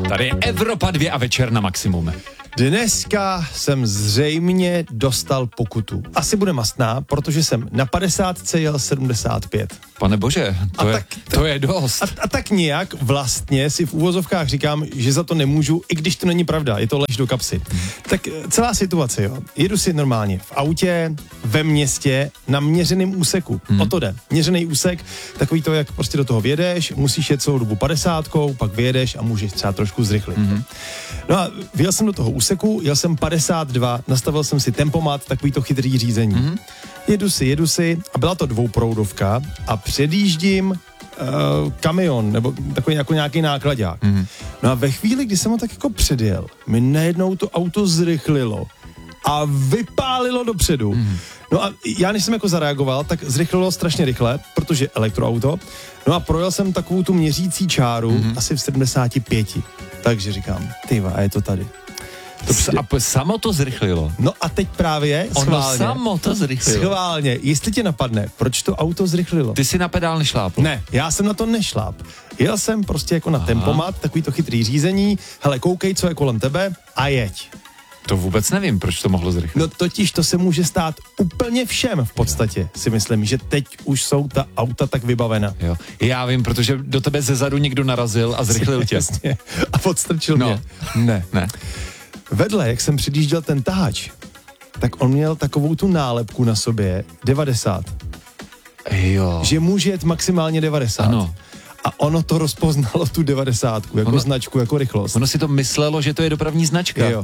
Tady je Evropa 2 a večer na maximum. Dneska jsem zřejmě dostal pokutu. Asi bude mastná, protože jsem na 50 jel 75. Pane bože, to je dost. A tak nějak vlastně si v úvozovkách říkám, že za to nemůžu, i když to není pravda, je to lež do kapsy. Tak celá situace, jo. Jedu si normálně v autě, ve městě, na měřeném úseku. O to jde. Měřený úsek, takový to, jak prostě do toho vjedeš, musíš jet celou dobu 50, pak vyjedeš a můžeš třeba trošku zrychlit. No a vyjel jsem do toho úseku, jel jsem 52, nastavil jsem si tempomat, takový to chytrý řízení. Jedu si a byla to dvouproudovka a předjíždím kamion, nebo takový jako nějaký nákladák. No a ve chvíli, kdy jsem ho tak jako předjel, mi najednou to auto zrychlilo a vypálilo dopředu. No a já než jsem jako zareagoval, tak zrychlilo strašně rychle, protože elektroauto. No a projel jsem takovou tu měřící čáru asi v 75. Takže říkám, tyva, a je to tady. A samo to zrychlilo. No a teď právě schválně. Samo to zrychlilo. Schválně, jestli tě napadne, proč to auto zrychlilo? Ty si na pedál nešlápl. Ne, já jsem na to nešláp. Jel jsem prostě jako na tempomat, takový to chytrý řízení, hele, koukej, co je kolem tebe a jeď. To vůbec nevím, proč to mohlo zrychlit. No totiž to se může stát úplně všem v podstatě, si myslím, že teď už jsou ta auta tak vybavena. Jo. Já vím, protože do tebe zezadu někdo narazil a zrychlil tě. Jasně. A podstrčil mě. Ne. Vedle, jak jsem předjížděl ten tahač, tak on měl takovou tu nálepku na sobě 90. Jo. Že může jet maximálně 90. Ano. A ono to rozpoznalo tu 90, jako značku, jako rychlost. Ono si to myslelo, že to je dopravní značka. Jo.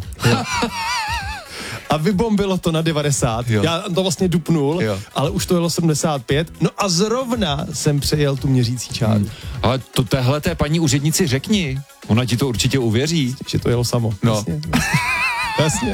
A vybombilo to na 90. Jo. Já to vlastně dupnul, ale už to jelo 75. No a zrovna jsem přejel tu měřící čáru. Ale to téhleté paní úřednici řekni. Ona ti to určitě uvěří. Že to jelo samo. No. Jasně.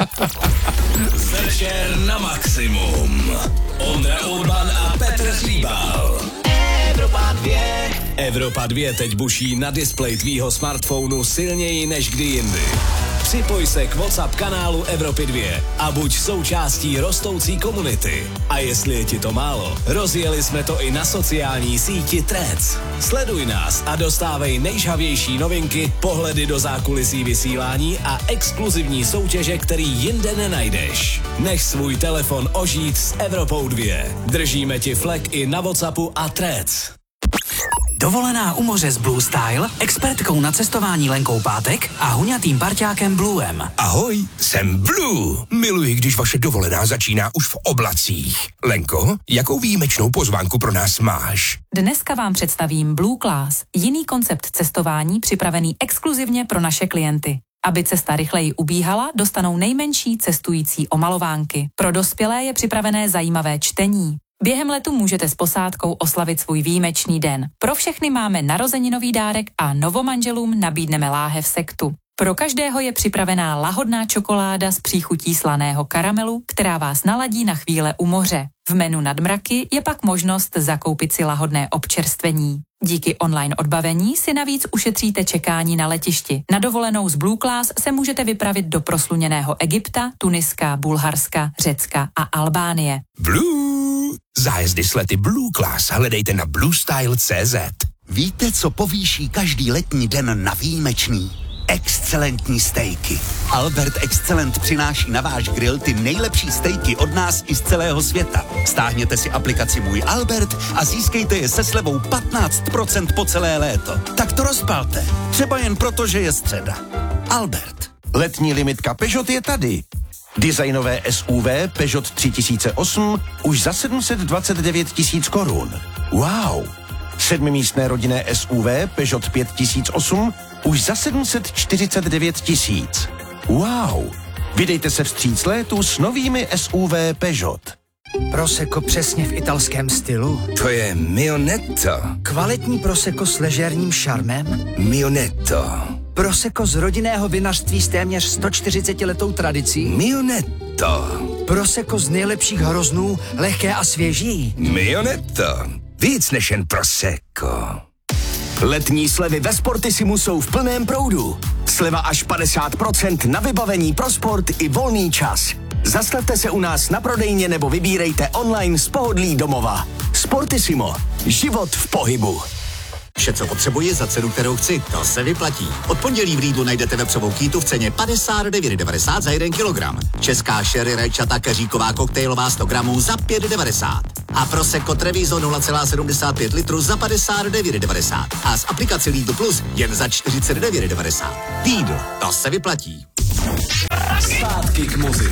Večer na maximum. Ondra Urban a Petr Hříbal. Evropa 2. Evropa 2 teď buší na displej tvýho smartphonu silněji než kdy jindy. Připoj se k WhatsApp kanálu Evropy 2 a buď součástí rostoucí komunity. A jestli je ti to málo, rozjeli jsme to i na sociální síti Threads. Sleduj nás a dostávej nejžhavější novinky, pohledy do zákulisí vysílání a exkluzivní soutěže, který jinde nenajdeš. Nech svůj telefon ožít s Evropou 2. Držíme ti flek i na WhatsAppu a Threads. Dovolená u moře s Blue Style, expertkou na cestování Lenkou Pátek a huňatým parťákem Bluem. Ahoj, jsem Blue. Miluji, když vaše dovolená začíná už v oblacích. Lenko, jakou výjimečnou pozvánku pro nás máš? Dneska vám představím Blue Class, jiný koncept cestování připravený exkluzivně pro naše klienty. Aby cesta rychleji ubíhala, dostanou nejmenší cestující omalovánky. Pro dospělé je připravené zajímavé čtení. Během letu můžete s posádkou oslavit svůj výjimečný den. Pro všechny máme narozeninový dárek a novomanželům nabídneme láhev sektu. Pro každého je připravená lahodná čokoláda s příchutí slaného karamelu, která vás naladí na chvíle u moře. V menu Nadmraky je pak možnost zakoupit si lahodné občerstvení. Díky online odbavení si navíc ušetříte čekání na letišti. Na dovolenou z Blue Class se můžete vypravit do prosluněného Egypta, Tuniska, Bulharska, Řecka a Albánie. Blue! Zájezdy s lety Blue Class hledejte na bluestyle.cz. Víte, co povýší každý letní den na výjimečný? Excelentní stejky. Albert Excellent přináší na váš grill ty nejlepší stejky od nás i z celého světa. Stáhněte si aplikaci Můj Albert a získejte je se slevou 15% po celé léto. Tak to rozpalte. Třeba jen proto, že je středa. Albert. Letní limitka Peugeot je tady. Designové SUV Peugeot 3008 už za 729 000 korun. Wow! 7místné rodinné SUV Peugeot 5008 už za 749 000. Wow! Vydejte se vstříc létu s novými SUV Peugeot. Prosecco přesně v italském stylu. To je Mionetto. Kvalitní Prosecco s ležérním šarmem. Mionetto. Prosecco z rodinného vinařství s téměř 140letou tradicí. Mionetto. Prosecco z nejlepších hroznů, lehké a svěží. Mionetto. Víc než jen Prosecco. Letní slevy ve Sportissimu jsou v plném proudu. Sleva až 50% na vybavení pro sport i volný čas. Zastavte se u nás na prodejně nebo vybírejte online z pohodlí domova. Sportissimo. Život v pohybu. Vše, co potřebuji za cenu, kterou chci, to se vyplatí. Od pondělí v Lidlu najdete vepřovou kýtu v ceně 59,90 za 1 kilogram. Česká sherry rajčata keříková koktejlová 100 gramů za 5,90. A Prosecco Treviso 0,75 litru za 59,90. A z aplikace Lidl Plus jen za 49,90. Lidl, to se vyplatí. Zpátky k muzice.